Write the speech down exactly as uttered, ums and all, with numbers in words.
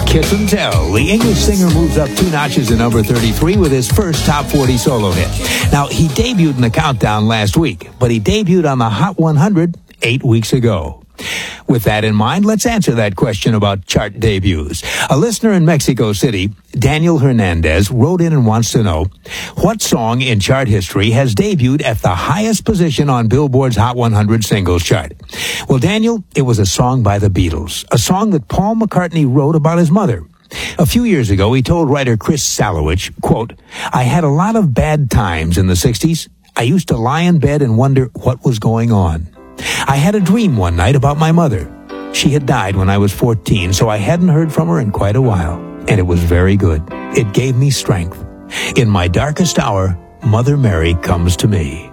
Kiss and Tell. The English singer moves up two notches to number thirty-three with his first top forty solo hit. Now, he debuted in the countdown last week, but he debuted on the Hot one hundred eight weeks ago. With that in mind, let's answer that question about chart debuts. A listener in Mexico City, Daniel Hernandez, wrote in and wants to know, what song in chart history has debuted at the highest position on Billboard's Hot one hundred singles chart? Well, Daniel, it was a song by the Beatles, a song that Paul McCartney wrote about his mother. A few years ago, he told writer Chris Salowich, quote, "I had a lot of bad times in the sixties. I used to lie in bed and wonder what was going on. I had a dream one night about my mother. She had died when I was fourteen, so I hadn't heard from her in quite a while. And it was very good. It gave me strength. In my darkest hour, Mother Mary comes to me."